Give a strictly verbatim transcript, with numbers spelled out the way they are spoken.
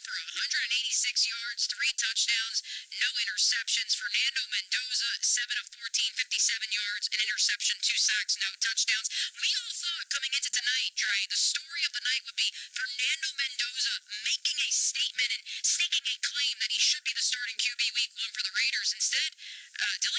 for one hundred eighty-six yards, three touchdowns, no interceptions. Fernando Mendoza, seven of fourteen, fifty-seven yards, an interception, two sacks, no touchdowns. We all thought coming into tonight, Dre, the story of the night would be Fernando Mendoza making a statement and staking a claim that he should be the starting Q B week one for the Raiders. Instead, uh, Dylan